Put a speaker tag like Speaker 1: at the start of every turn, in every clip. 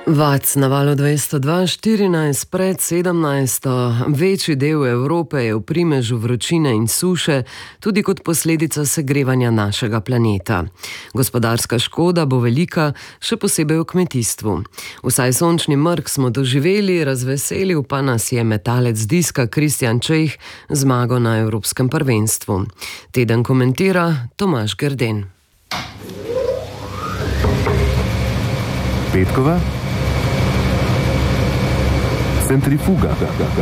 Speaker 1: Vac na valu 202.14 pred 17. Večji del Evrope je v primežu vročine in suše, tudi kot posledica segrevanja našega planeta. Gospodarska škoda bo velika, še posebej v kmetijstvu. Vsaj sončni mrk smo doživeli, razveselil pa nas je metalec diska Kristjan Čeh zmago na Evropskem prvenstvu. Teden komentira Tomaž Grden.
Speaker 2: Petkova centrifuga.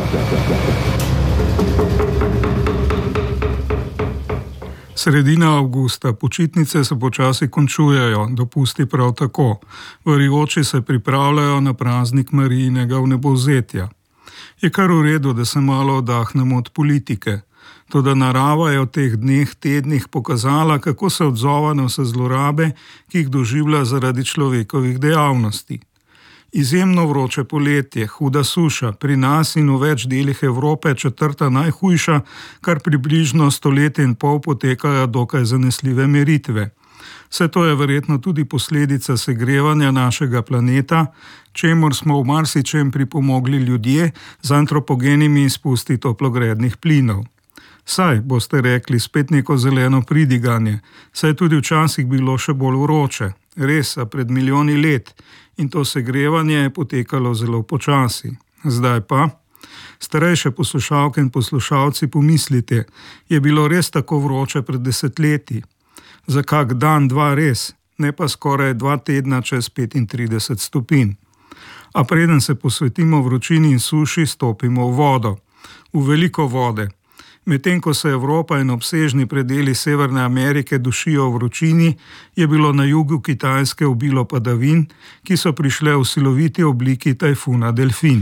Speaker 3: Sredina avgusta, počitnice se počasi končujejo, dopusti prav tako. Verijoči se pripravljajo na praznik Marijinega vnebovzetja. Je kar v redu, da se malo oddahnemo od politike. Toda narava je v teh dneh, tednih pokazala, kako se odzova na vse zlorabe, ki jih doživlja zaradi človekovih dejavnosti. Izjemno vroče poletje, huda suša, pri nas in v več delih Evrope četrta najhujša, kar približno 100 let in pol potekajo dokaj zanesljive meritve. Vse to je verjetno tudi posledica segrevanja našega planeta, čemur smo v marsičem pripomogli ljudje z antropogenimi izpusti toplogrednih plinov. Saj, boste rekli, spet neko zeleno pridiganje, saj je tudi včasih bilo še bolj vroče. Res, a pred milijoni let. In to segrevanje je potekalo zelo počasi. Zdaj pa, starejše poslušalke in poslušalci, pomislite, je bilo res tako vroče pred desetletji? Za kak dan, dva res, ne pa skoraj 2 tedna čez 35 stopinj. A preden se posvetimo vročini in suši, stopimo v vodo. V veliko vode. Medtem ko se Evropa in obsežni predeli Severne Amerike dušijo v vročini, je bilo na jugu Kitajske obilo padavin, ki so prišle v siloviti obliki tajfuna Delfin.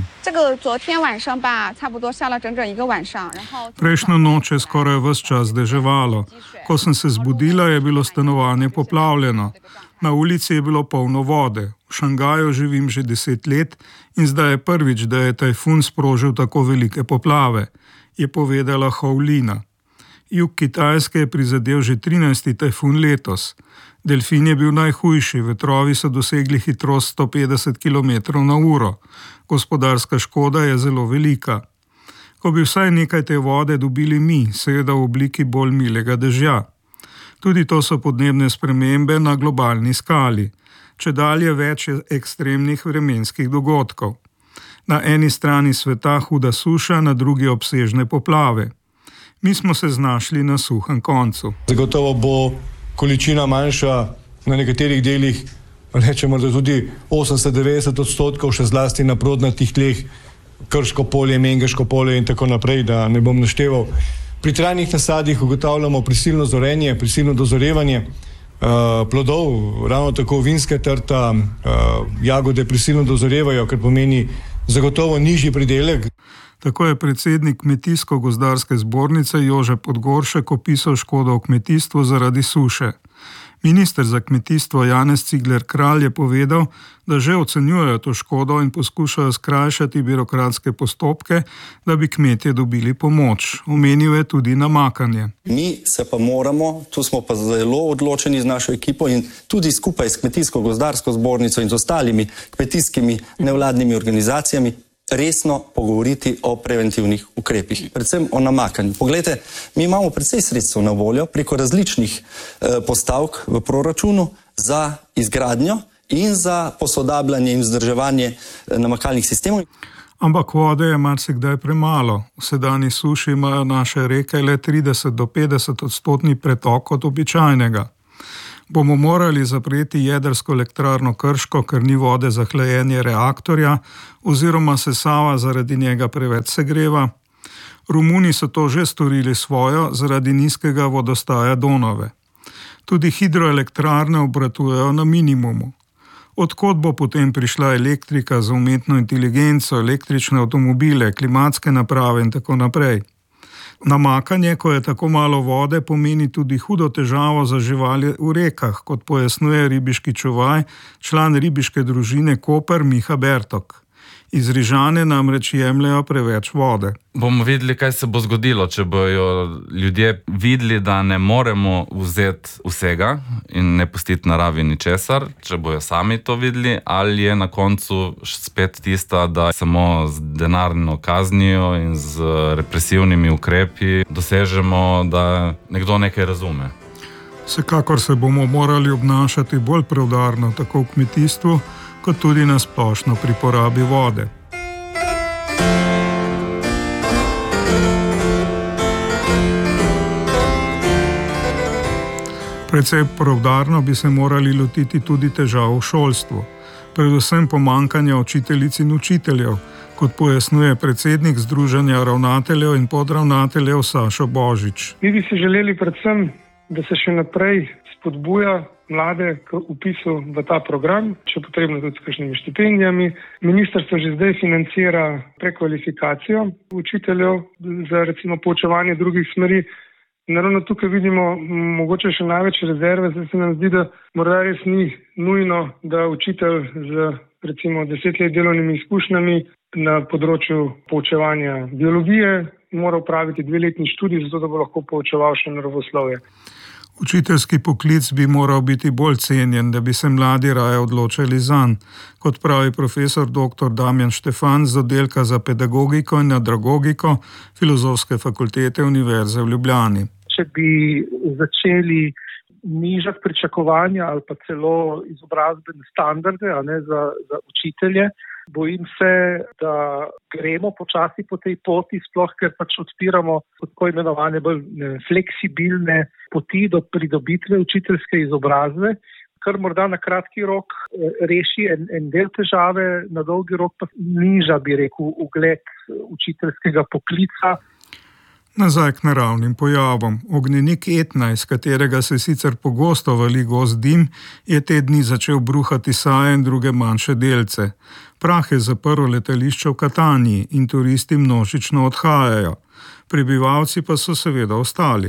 Speaker 3: Prejšnjo noč je skoraj ves čas deževalo. Ko sem se zbudila, je bilo stanovanje poplavljeno. Na ulici je bilo polno vode. V Šangaju živim že 10 let in zdaj je prvič, da je tajfun sprožil tako velike poplave, je povedala Hou Lina. Jug Kitajske je prizadel že 13. tajfun letos. Delfin je bil najhujši, vetrovi so dosegli hitrost 150 km/h. Gospodarska škoda je zelo velika. Ko bi vsaj nekaj te vode dobili mi, seveda v obliki bolj milega dežja. Tudi to so podnebne spremembe na globalni skali. Čedalje več je ekstremnih vremenskih dogodkov. Na eni strani sveta huda suša, na drugi obsežne poplave. Mi smo se znašli na suhem koncu.
Speaker 4: Zagotovo bo količina manjša na nekaterih delih, rečemo, da tudi 80-90%, še zlasti na prodnatih tleh, Krško polje, Mengeško polje in tako naprej, da ne bom našteval. Pri trajnih nasadih ugotavljamo prisilno zorenje, prisilno dozorevanje plodov, ravno tako vinska trta, jagode prisilno dozorevajo, kar pomeni zagotovo nižji pridelek.
Speaker 3: Tako je predsednik Kmetijsko-gozdarske zbornice Jože Podgoršek opisal škodo v kmetijstvu zaradi suše. Minister za kmetijstvo Janez Cigler Kralj je povedal, da že ocenjujejo to škodo in poskušajo skrajšati birokratske postopke, da bi kmetje dobili pomoč. Omenil je tudi namakanje.
Speaker 5: Mi se pa moramo, tu smo pa zelo odločeni z našo ekipo in tudi skupaj s Kmetijsko-gozdarsko zbornico in z ostalimi kmetijskimi nevladnimi organizacijami resno pogovoriti o preventivnih ukrepih, predvsem o namakanju. Poglejte, mi imamo precej sredstev na voljo preko različnih postavk v proračunu za izgradnjo in za posodabljanje in vzdrževanje namakalnih sistemov.
Speaker 3: Ampak vode je marsikdaj premalo. V sedanji suši imajo naše reke le 30 do 50% pretok od običajnega. Bomo morali zapreti jedrsko elektrarno Krško, ker ni vode za hlajenje reaktorja, oziroma se Sava zaradi njega preveč segreva. Romuni so to že storili svojo zaradi nizkega vodostaja Donave. Tudi hidroelektrarne obratujejo na minimumu. Odkot bo potem prišla elektrika za umetno inteligenco, električne avtomobile, klimatske naprave in tako naprej? Namakanje, ko je tako malo vode, pomeni tudi hudo težavo za živali v rekah, kot pojasnjuje ribiški čuvaj, član ribiške družine Koper Miha Bertok. Iz Rižane namreč jemljejo preveč vode.
Speaker 6: Bomo videli, kaj se bo zgodilo, če bojo ljudje videli, da ne moremo vzeti vsega in ne pustiti naravi ničesar, če bojo sami to videli, ali je na koncu spet tista, da samo z denarno kaznijo in z represivnimi ukrepi dosežemo, da nekdo nekaj razume.
Speaker 3: Vsekakor se bomo morali obnašati bolj preudarno tako v kmetijstvu, kot tudi na splošno pri porabi vode. Precej preudarno bi se morali lotiti tudi težav v šolstvu, predvsem pomanjkanja učiteljic in učiteljev, kot pojasnjuje predsednik Združenja ravnateljev in podravnateljev Sašo Božič.
Speaker 7: Mi bi si želeli predvsem, da se še naprej spodbuja mlade k vpisu v ta program, če potrebno tudi s kakšnimi štipendijami. Ministrstvo že zdaj financira prekvalifikacijo učiteljev za recimo poučevanje drugih smeri. Naravno tukaj vidimo mogoče še največ rezerve, zdaj se nam zdi, da morda res ni nujno, da učitelj z recimo 10 let delovnimi izkušnjami na področju poučevanja biologije mora opraviti 2-letni študij, zato da bo lahko poučeval še naravoslovje.
Speaker 3: Učiteljski poklic bi moral biti bolj cenjen, da bi se mladi raje odločili zanj, kot pravi profesor dr. Damjan Štefan z oddelka za pedagogiko in andragogiko Filozofske fakultete Univerze v Ljubljani.
Speaker 8: Če bi začeli nižati pričakovanja ali pa celo izobrazbene standarde, za učitelje, bojim se, da gremo počasi po tej poti, sploh ker pač odpiramo tako imenovane bolj fleksibilne poti do pridobitve učiteljske izobrazbe, kar morda na kratki rok reši en del težave, na dolgi rok pa niža, bi rekel, ugled učiteljskega poklica.
Speaker 3: Nazaj k naravnim pojavom. Ognjenik Etna, iz katerega se sicer pogosto vali gost dim, je te dni začel bruhati saje in druge manjše delce. Prah je zaprl letališče v Kataniji in turisti množično odhajajo. Prebivalci pa so seveda ostali.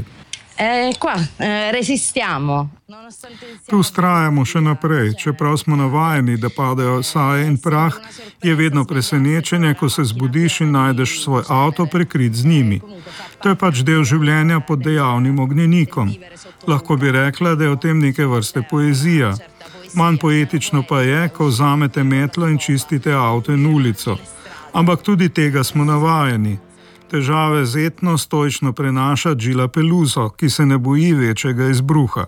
Speaker 3: Tu vztrajamo še naprej. Čeprav smo navajeni, da padajo saje in prah, je vedno presenečenje, ko se zbudiš in najdeš svoj avto prekrit z njimi. To je pač del življenja pod dejavnim ognjenikom. Lahko bi rekla, da je o tem neke vrste poezija. Manj poetično pa je, ko vzamete metlo in čistite avto in ulico. Ampak tudi tega smo navajeni. Težave z Etno stoično prenaša Gila Peluso, ki se ne boji večjega izbruha.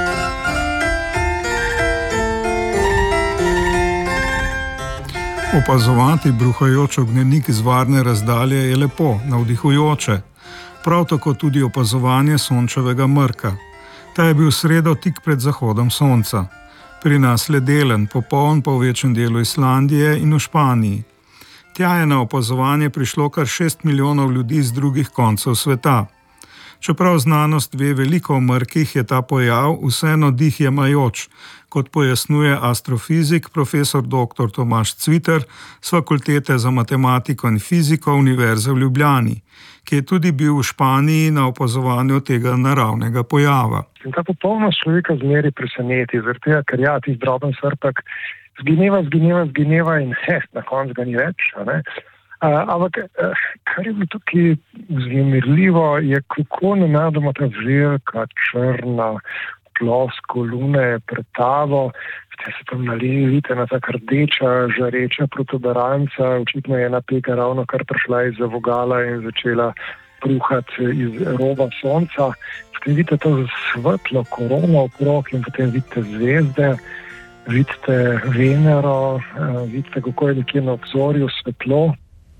Speaker 3: Opazovati bruhajoč ognjenik z varne razdalje je lepo, navdihujoče. Prav tako tudi opazovanje sončevega mrka. Ta je bil sredo tik pred zahodom sonca. Pri nas ledelen, popoln pa v večjem delu Islandije in v Španiji. Tja je na opazovanje prišlo kar 6 milijonov ljudi z drugih koncev sveta. Čeprav znanost ve veliko o mrkih, je ta pojav vseeno dih jemajoč, kot pojasnjuje astrofizik profesor dr. Tomaž Cviter z Fakultete za matematiko in fiziko Univerze v Ljubljani, ki je tudi bil v Španiji na opazovanju tega naravnega pojava.
Speaker 8: In ta popolnost človeka zmeri preseneti, zaradi tega, ker tisti droben srpek zgineva in na koncu ga ni več. Ampak, kar je bilo tukaj vznemirljivo, je kako nenadoma ta velika, črna, plosko lune pred tavo, ste se tam na levi vidite ena taka rdeča, žareča protuberanca, očitno je ena pega ravno kar prišla iz vogala in začela pruhati iz roba sonca. Potem vidite to svetlo korono okrog in potem vidite zvezde, vidite Venero, vidite, kako je nekje na obzorju svetlo.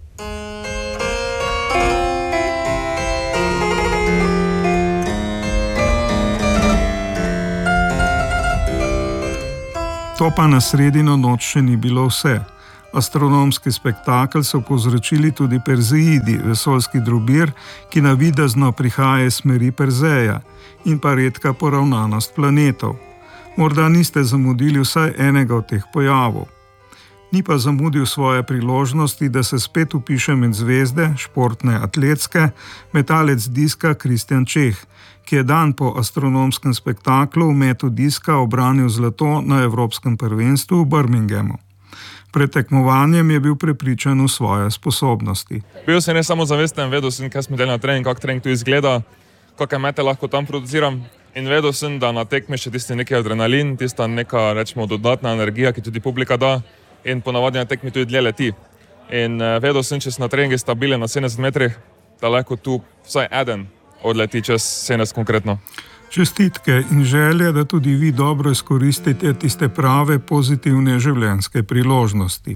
Speaker 3: To pa na sredino noč še ni bilo vse. Astronomski spektakel so povzročili tudi Perzeidi, vesoljski drobir, ki navidezno prihaja iz smeri Perzeja, in pa redka poravnanost planetov. Morda niste zamudili vsaj enega od teh pojavov. Ni pa zamudil svoje priložnosti, da se spet vpiše med zvezde, športne, atletske, metalec diska Kristjan Čeh, ki je dan po astronomskem spektaklu v metu diska obranil zlato na Evropskem prvenstvu v Birminghamu. Pred tekmovanjem je bil prepričan v svoje sposobnosti.
Speaker 9: Bil sem ne samo zavesten, vedel sem, kaj smo delali na trening, kako trening tu izgleda, kakšne mete lahko tam produciram. In vedel sem, da na tekmi še tisti neki adrenalin, tista neka, rečemo, dodatna energija, ki tudi publika da, in ponavadi na tekmi tudi dlje leti. In vedel sem, če sem na treningi stabilen na 70 metrih, da lahko tu vsaj eden odleti čez 70 konkretno.
Speaker 3: Čestitke in želje, da tudi vi dobro izkoristite tiste prave pozitivne življenjske priložnosti.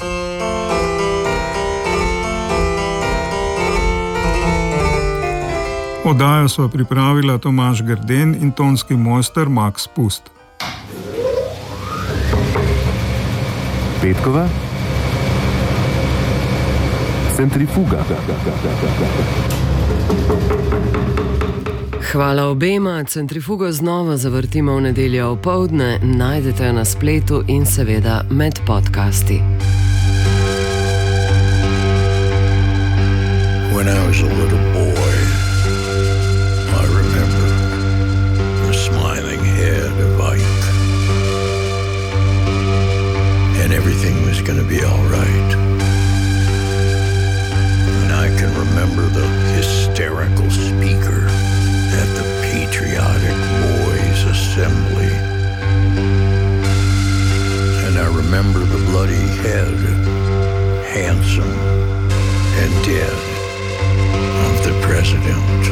Speaker 3: Oddajo sva pripravila Tomaž Grden in tonski mojster Max Pust.
Speaker 2: Petkova centrifuga.
Speaker 1: Hvala obema. Centrifugo znova zavrtimo v nedeljo opoldne. Najdete jo na spletu in seveda med podcasti.
Speaker 10: When I was a little boy, I remember the smiling head of Ike. And everything was going to be all right. And I can remember the hysterical speaker at the Patriotic Boys Assembly. And I remember the bloody head, handsome and dead, of the president.